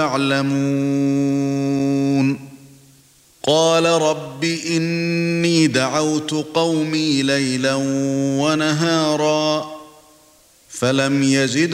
يعلمون قال رب إني دعوت قومي ليلا ونهارا فلم يزدهم